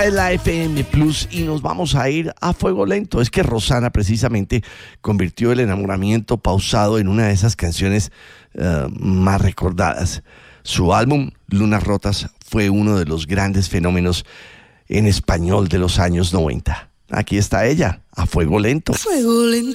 Es la FM Plus y nos vamos a ir a fuego lento. Es que Rosana precisamente convirtió el enamoramiento pausado en una de esas canciones más recordadas. Su álbum Lunas Rotas fue uno de los grandes fenómenos en español de los años 90. Aquí está ella, a fuego lento. Fuego lento.